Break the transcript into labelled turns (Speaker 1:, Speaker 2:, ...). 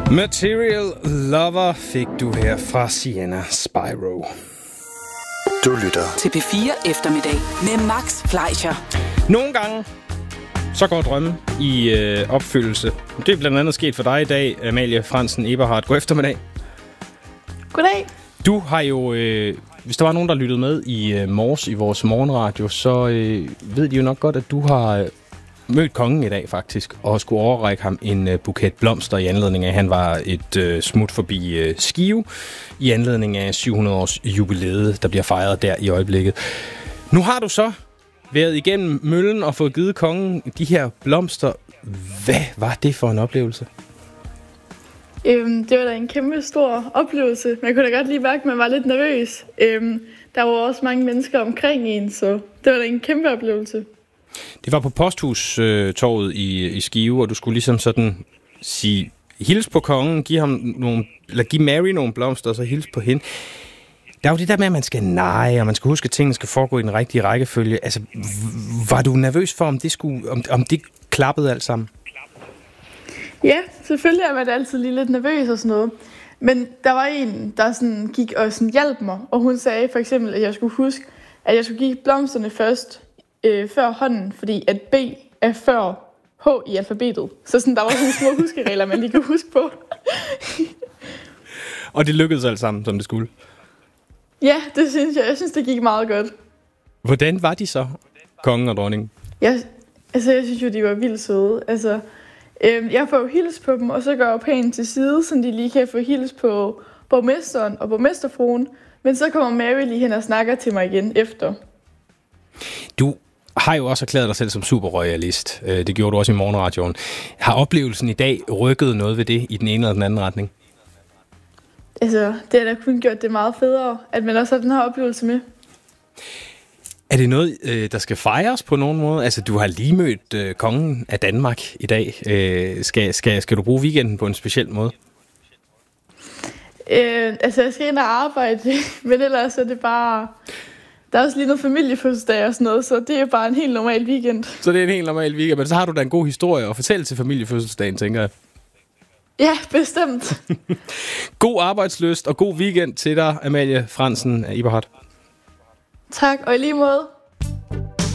Speaker 1: Material Lover fik du her fra Sienna Spyro.
Speaker 2: Du lytter
Speaker 3: til P4 Eftermiddag med Max Fleischer.
Speaker 1: Nogle gange så går drømmen i opfyldelse. Det er blandt andet sket for dig i dag, Amalie Fransen Eberhardt. God eftermiddag.
Speaker 4: Goddag.
Speaker 1: Du har jo, hvis der var nogen, der lyttede med i morges i vores morgenradio, så ved de jo nok godt, at du har mødt kongen i dag faktisk, og skulle overrække ham en buket blomster i anledning af, at han var et smut forbi Skive, i anledning af 700-års jubilæet, der bliver fejret der i øjeblikket. Nu har du så været igennem møllen og fået givet kongen de her blomster. Hvad var det for en oplevelse?
Speaker 4: Det var da en kæmpe stor oplevelse. Man kunne da godt lige mærke, at man var lidt nervøs. Der var også mange mennesker omkring en, så det var da en kæmpe oplevelse.
Speaker 1: Det var på Posthustorvet i Skive, og du skulle ligesom sådan sige, hils på kongen, give Mary nogle blomster, og så hils på hende. Der er jo det der med, at man skal neje, og man skal huske, at tingene skal foregå i den rigtige rækkefølge. Altså, var du nervøs for, om det klappede alt sammen?
Speaker 4: Ja, selvfølgelig er man altid lige lidt nervøs og sådan noget. Men der var en, der sådan gik og sådan hjalp mig, og hun sagde for eksempel, at jeg skulle huske, at jeg skulle give blomsterne først, før hånden, fordi at B er før H i alfabetet. Så sådan, der var sådan små huskeregler, man lige kunne huske på.
Speaker 1: Og det lykkedes alt sammen, som det skulle?
Speaker 4: Ja, det synes jeg. Jeg synes, det gik meget godt.
Speaker 1: Hvordan var de så, kongen og dronningen?
Speaker 4: Jeg synes jo, de var vildt søde. Jeg får jo hils på dem, og så går jeg pænt til side, så de lige kan få hils på borgmesteren og borgmesterfruen. Men så kommer Mary lige hen og snakker til mig igen efter.
Speaker 1: Du har jo også erklæret dig selv som superroyalist. Det gjorde du også i morgenradioen. Har oplevelsen i dag rykket noget ved det i den ene eller den anden retning?
Speaker 4: Det har da kun gjort det meget federe, at man også har den her oplevelse med.
Speaker 1: Er det noget, der skal fejres på nogen måde? Altså, du har lige mødt kongen af Danmark i dag. Skal du bruge weekenden på en speciel måde?
Speaker 4: Jeg skal ind og arbejde, men ellers er det bare... Der er også lige noget familiefødselsdag og sådan noget, så det er bare en helt normal weekend. Så
Speaker 1: det er en helt normal weekend, men så har du da en god historie at fortælle til familiefødselsdagen, tænker jeg.
Speaker 4: Ja, bestemt.
Speaker 1: God arbejdslyst og god weekend til dig, Amalie Fransen Eberhardt.
Speaker 4: Tak, og i lige måde.